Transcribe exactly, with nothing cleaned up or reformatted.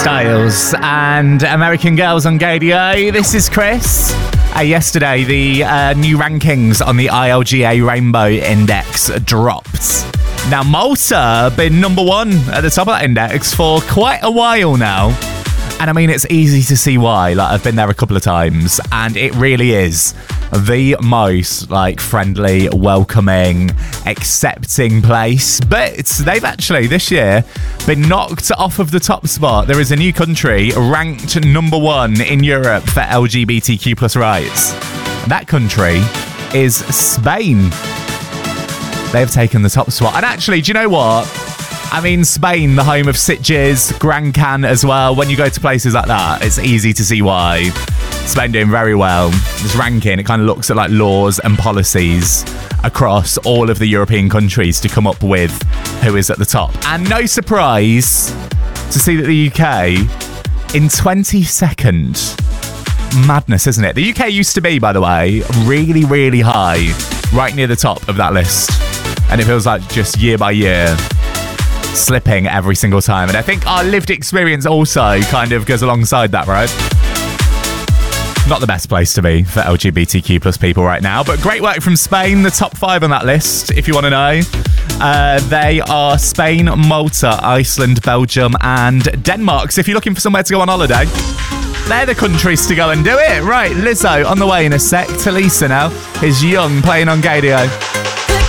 Styles and American Girls on Gadio. This is Chris. Uh, yesterday, the uh, new rankings on the I L G A Rainbow Index dropped. Now, Malta been number one at the top of that index for quite a while now. And I mean, it's easy to see why. Like, I've been there a couple of times, and it really is the most, like, friendly, welcoming, accepting place. But they've actually, this year, been knocked off of the top spot. There is a new country ranked number one in Europe for L G B T Q plus rights. That country is Spain. They've taken the top spot. And actually, do you know what? I mean, Spain, the home of Sitges, Gran Can as well. When you go to places like that, it's easy to see why. Spain doing very well. This ranking, it kind of looks at like laws and policies across all of the European countries to come up with who is at the top. And no surprise to see that the U K in twenty-second. Madness, isn't it? The U K used to be, by the way, really, really high, right near the top of that list. And it feels like just year by year, slipping every single time. And I think our lived experience also kind of goes alongside that, right? Not the best place to be for L G B T Q plus people right now, but great work from Spain, the top five on that list, if you want to know. Uh, they are Spain, Malta, Iceland, Belgium, and Denmark. So if you're looking for somewhere to go on holiday, they're the countries to go and do it. Right, Lizzo on the way in a sec. Talisa now is Young playing on Gadio.